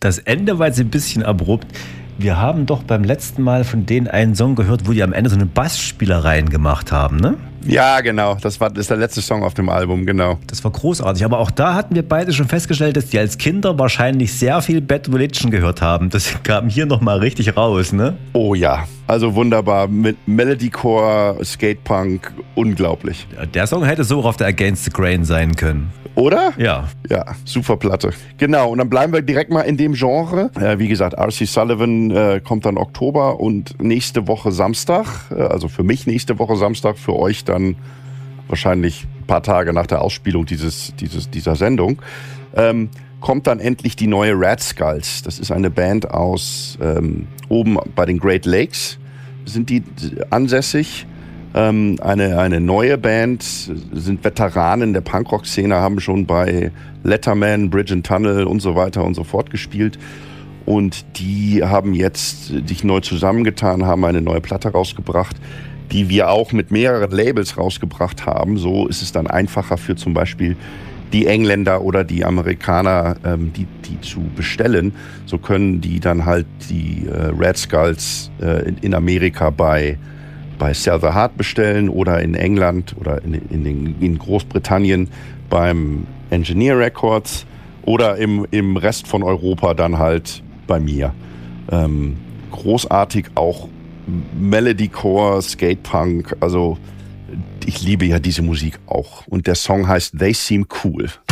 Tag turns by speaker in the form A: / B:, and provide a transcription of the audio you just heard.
A: Das Ende war jetzt ein bisschen abrupt. Wir haben doch beim letzten Mal von denen einen Song gehört, wo die am Ende so eine Bassspielereien gemacht haben, ne?
B: Ja, genau. Das ist der letzte Song auf dem Album, genau.
A: Das war großartig. Aber auch da hatten wir beide schon festgestellt, dass die als Kinder wahrscheinlich sehr viel Bad Religion gehört haben. Das kam hier nochmal richtig raus, ne?
B: Oh ja, also wunderbar. Mit Melodycore, Skatepunk, unglaublich.
A: Der Song hätte so auch auf der Against the Grain sein können.
B: Oder?
A: Ja.
B: Ja, super Platte. Genau, und dann bleiben wir direkt mal in dem Genre. Wie gesagt, R.C. Sullivan kommt dann Oktober und nächste Woche Samstag, also für mich nächste Woche Samstag, für euch dann wahrscheinlich ein paar Tage nach der Ausspielung dieser Sendung, kommt dann endlich die neue Radskulls. Das ist eine Band aus oben bei den Great Lakes, sind die ansässig. Eine neue Band, sind Veteranen der Punkrock-Szene, haben schon bei Letterman, Bridge and Tunnel und so weiter und so fort gespielt. Und die haben jetzt sich neu zusammengetan, haben eine neue Platte rausgebracht, die wir auch mit mehreren Labels rausgebracht haben. So ist es dann einfacher für zum Beispiel die Engländer oder die Amerikaner, die zu bestellen. So können die dann halt die Radskulls in Amerika bei Sell the Heart bestellen oder in England oder in Großbritannien beim Engineer Records oder im Rest von Europa dann halt bei mir. Großartig auch Melodycore, Skatepunk, also ich liebe ja diese Musik auch. Und der Song heißt They Seem Cool.